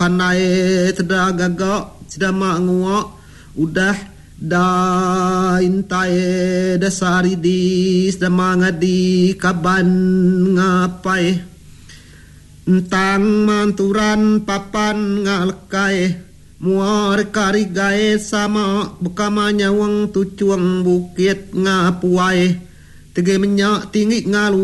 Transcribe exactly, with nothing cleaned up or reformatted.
panai tedagagak sedama nguak udah da intai dasari di sedama ngadi kaban ngapai entang manturan papan ngalekai muar karigai sama bekamanya wang tucuang bukit ngapuai tege menyak tinggi ngalu